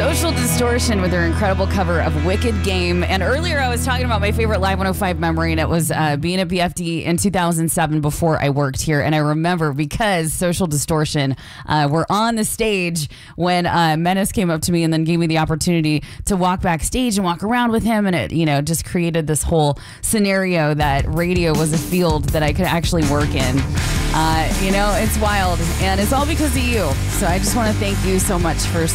Social Distortion with their incredible cover of Wicked Game. And earlier I was talking about my favorite Live 105 memory, and it was being at BFD in 2007 before I worked here. And I remember because Social Distortion were on the stage when Menace came up to me and then gave me the opportunity to walk backstage and walk around with him. And it, just created this whole scenario that radio was a field that I could actually work in. It's wild, and it's all because of you. So I just want to thank you so much for